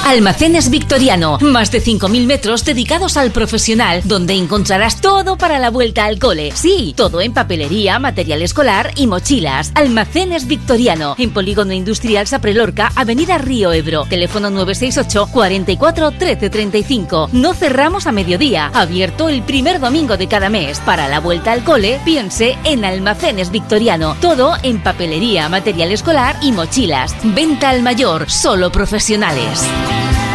Almacenes Victoriano, más de 5.000 metros dedicados al profesional, donde encontrarás todo para la vuelta al cole. Sí, todo en papelería, material escolar y mochilas. Almacenes Victoriano, en Polígono Industrial Saprelorca, Avenida Río Ebro. Teléfono 968 44 13 35. No cerramos a mediodía. Abierto el primer domingo de cada mes. Para la vuelta al cole, piense en Almacenes Victoriano. Todo en papelería, material escolar y mochilas. Venta al mayor, solo profesionales.